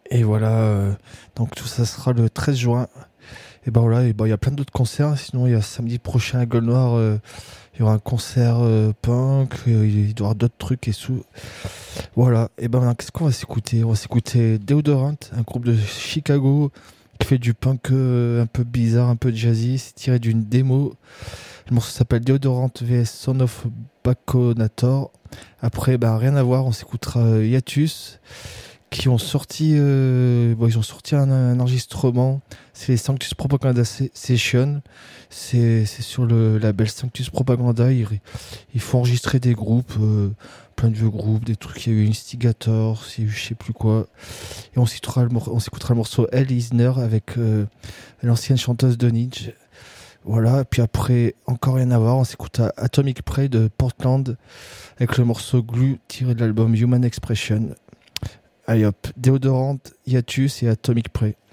Et voilà, donc tout ça sera le 13 juin. Et ben voilà, et ben il y a plein d'autres concerts. Sinon, il y a samedi prochain à Gueule Noire, il y aura un concert punk, il doit y avoir d'autres trucs et sous. Voilà, et ben qu'est-ce qu'on va s'écouter? On va s'écouter Deodorant, un groupe de Chicago qui fait du punk un peu bizarre, un peu jazzy. C'est tiré d'une démo. Le morceau s'appelle Deodorant vs Son of Baconator. Après, bah, rien à voir, on s'écoutera Hiatus qui ont sorti, ils ont sorti un enregistrement. C'est les Sanctus Propaganda Session. C'est sur le label Sanctus Propaganda. Ils font enregistrer des groupes, plein de vieux groupes, des trucs. Il y a eu Instigator, je sais plus quoi. Et on s'écoutera le morceau Elle Isner avec l'ancienne chanteuse de Nietzsche. Voilà, et puis après, encore rien à voir, on s'écoute à Atomic Prey de Portland avec le morceau Glue tiré de l'album Human Expression. Allez hop, Déodorante, Hiatus et Atomic Prey.